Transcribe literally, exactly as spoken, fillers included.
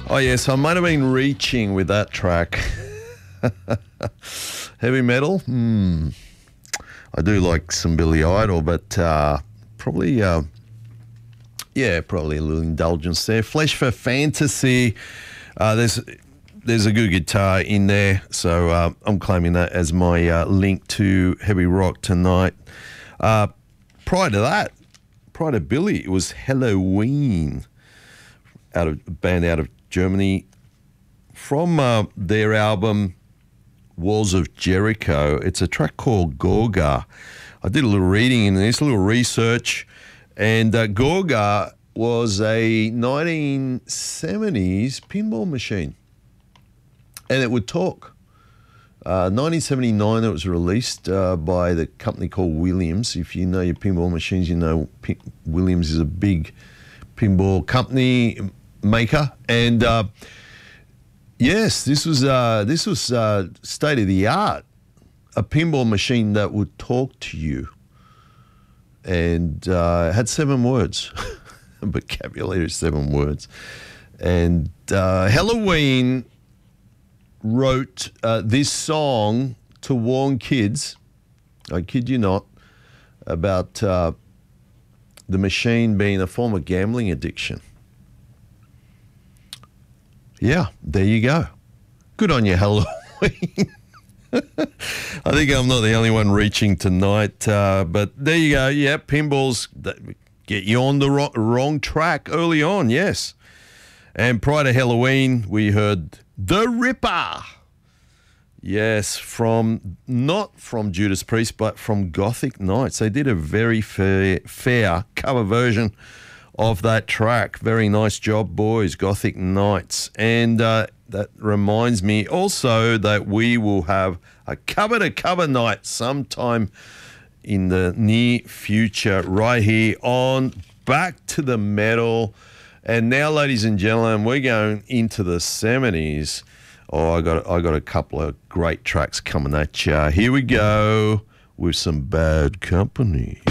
Oh, yes, I might have been reaching with that track. Heavy metal? Hmm. I do like some Billy Idol, but uh, probably, uh, yeah, probably a little indulgence there. Flesh for Fantasy. Uh, there's there's a good guitar in there, so uh, I'm claiming that as my uh, link to heavy rock tonight. Uh, prior to that, prior to Billy, it was Helloween, out of a band out of Germany, from uh, their album Walls of Jericho. It's a track called Gorga. I did a little reading in this, a little research, and uh, Gorga was a nineteen seventies pinball machine, and it would talk. Uh, nineteen seventy-nine, it was released uh, by the company called Williams. If you know your pinball machines, you know P- Williams is a big pinball company maker, and uh, yes, this was uh, this was uh, state of the art, a pinball machine that would talk to you, and uh, had seven words, vocabulary seven words, and uh, Helloween wrote uh, this song to warn kids, I kid you not, about uh, the machine being a form of gambling addiction. Yeah, there you go. Good on you, Halloween. I think I'm not the only one reaching tonight, uh, but there you go. Yeah, pinballs get you on the wrong, wrong track early on, yes. And prior to Helloween, we heard The Ripper. Yes, from not from Judas Priest, but from Gothic Knights. They did a very fair, fair cover version of that track. Very nice job, boys, Gothic Knights. And uh, that reminds me also that we will have a cover-to-cover night sometime in the near future right here on Back to the Metal. And now, ladies and gentlemen, we're going into the seventies. Oh, I got I got a couple of great tracks coming at you. Here we go with some Bad Company.